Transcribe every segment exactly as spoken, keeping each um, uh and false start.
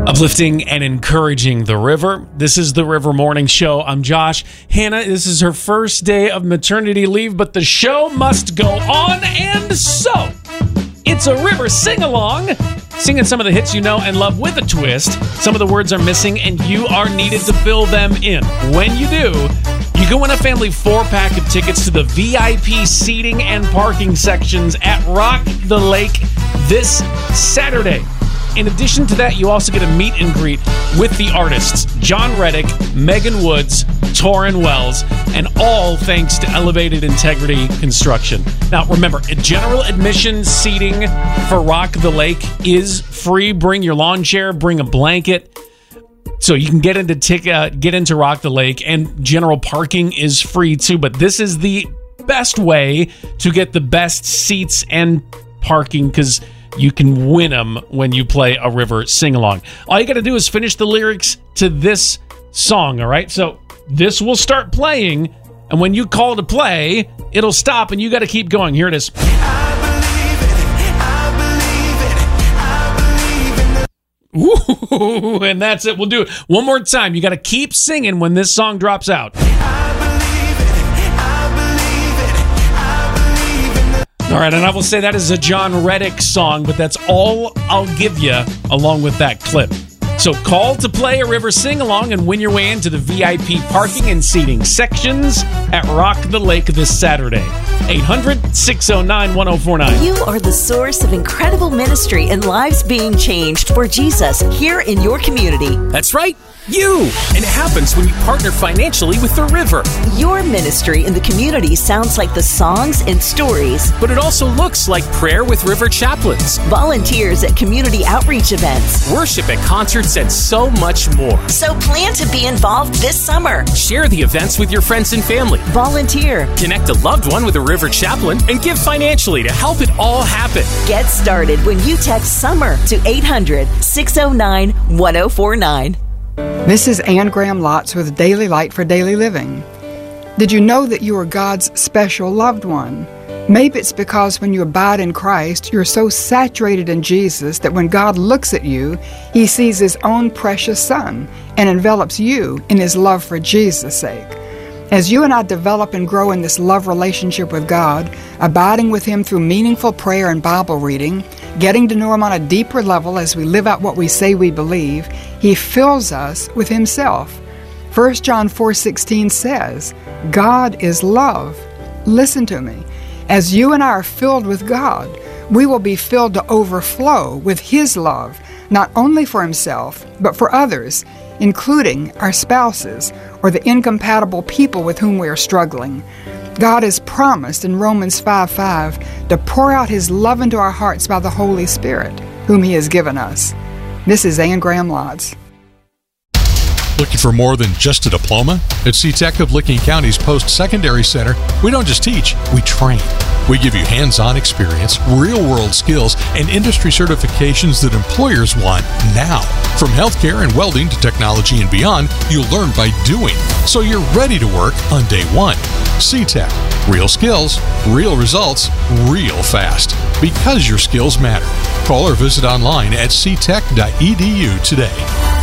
Uplifting and encouraging the river. This is the River Morning Show. I'm Josh. Hannah, this is her first day of maternity leave, but the show must go on, and so it's a river sing-along, singing some of the hits you know and love with a twist. Some of the words are missing, and you are needed to fill them in. When you do, you can win a family four-pack of tickets to the V I P seating and parking sections at Rock the Lake this Saturday. In addition to that, you also get a meet and greet with the artists John Reddick, Megan Woods, Torrin Wells, and all thanks to Elevated Integrity Construction. Now, remember, general admission seating for Rock the Lake is free. Bring your lawn chair, bring a blanket, so you can get into tic- uh, get into Rock the Lake, and general parking is free too. But this is the best way to get the best seats and parking, because you can win them when you play a river sing-along. All you got to do is finish the lyrics to this song, all right? So this will start playing, and when you call to play, it'll stop, and you got to keep going. Here it is. I believe it, I believe it, I believe it. Ooh, and that's it. We'll do it one more time. You got to keep singing when this song drops out. All right, and I will say that is a John Reddick song, but that's all I'll give you along with that clip. So call to play a river sing-along and win your way into the V I P parking and seating sections at Rock the Lake this Saturday. eight hundred, six oh nine, one oh four nine. You are the source of incredible ministry and lives being changed for Jesus here in your community. That's right. You! And it happens when you partner financially with the river. Your ministry in the community sounds like the songs and stories. But it also looks like prayer with river chaplains, volunteers at community outreach events, worship at concerts, and so much more. So plan to be involved this summer. Share the events with your friends and family. Volunteer. Connect a loved one with a river chaplain and give financially to help it all happen. Get started when you text SUMMER to eight hundred, six oh nine, one oh four nine. This is Ann Graham Lotz with Daily Light for Daily Living. Did you know that you are God's special loved one? Maybe it's because when you abide in Christ, you're so saturated in Jesus that when God looks at you, He sees His own precious Son and envelops you in His love for Jesus' sake. As you and I develop and grow in this love relationship with God, abiding with Him through meaningful prayer and Bible reading, getting to know Him on a deeper level as we live out what we say we believe, He fills us with Himself. First John four sixteen says, God is love. Listen to me. As you and I are filled with God, we will be filled to overflow with His love, not only for Himself, but for others, including our spouses or the incompatible people with whom we are struggling. God has promised in Romans five five to pour out His love into our hearts by the Holy Spirit, whom He has given us. This is Ann Graham Lotz. Looking for more than just a diploma? At SeaTech of Licking County's Post-Secondary Center, we don't just teach, we train. We give you hands-on experience, real-world skills, and industry certifications that employers want now. From healthcare and welding to technology and beyond, you'll learn by doing, so you're ready to work on day one. SeaTech. Real skills, real results, real fast. Because your skills matter. Call or visit online at c tech dot e d u today.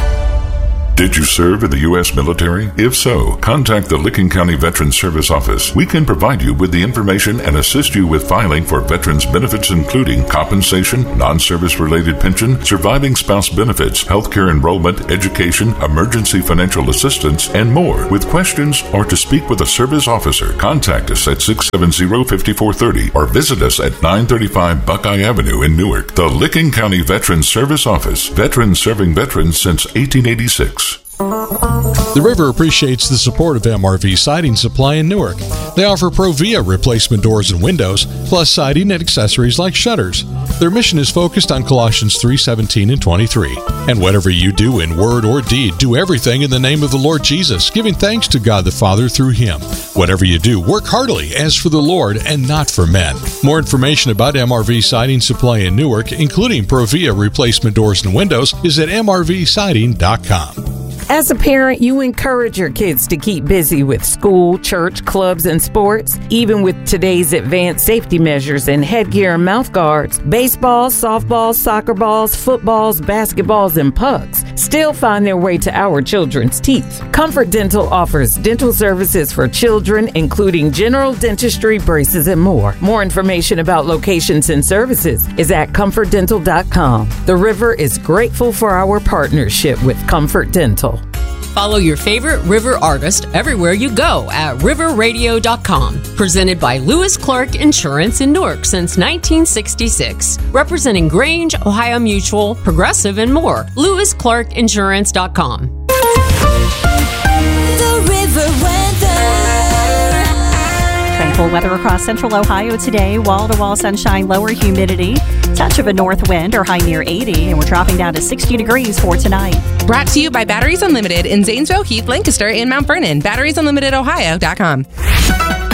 Did you serve in the U S military? If so, contact the Licking County Veterans Service Office. We can provide you with the information and assist you with filing for veterans benefits, including compensation, non-service related pension, surviving spouse benefits, healthcare enrollment, education, emergency financial assistance, and more. With questions or to speak with a service officer, contact us at six seven zero, five four three zero or visit us at nine thirty-five Buckeye Avenue in Newark. The Licking County Veterans Service Office. Veterans serving veterans since eighteen eighty-six. The River appreciates the support of M R V Siding Supply in Newark. They offer Provia replacement doors and windows, plus siding and accessories like shutters. Their mission is focused on Colossians three seventeen and twenty-three. And whatever you do in word or deed, do everything in the name of the Lord Jesus, giving thanks to God the Father through Him. Whatever you do, work heartily as for the Lord and not for men. More information about M R V Siding Supply in Newark, including Provia replacement doors and windows, is at m r v siding dot com. As a parent, you encourage your kids to keep busy with school, church, clubs, and sports. Even with today's advanced safety measures and headgear and mouth guards, baseballs, softballs, soccer balls, footballs, basketballs, and pucks still find their way to our children's teeth. Comfort Dental offers dental services for children, including general dentistry, braces, and more. More information about locations and services is at comfort dental dot com. The River is grateful for our partnership with Comfort Dental. Follow your favorite River artist everywhere you go at river radio dot com. Presented by Lewis Clark Insurance in Newark since nineteen sixty-six. Representing Grange, Ohio Mutual, Progressive, and more. lewis clark insurance dot com. The River weather. Tranquil weather across central Ohio today. Wall-to-wall sunshine, lower humidity. Touch of a north wind or high near eighty. And we're dropping down to sixty degrees for tonight. Brought to you by Batteries Unlimited in Zanesville, Heath, Lancaster, and Mount Vernon. batteries unlimited ohio dot com.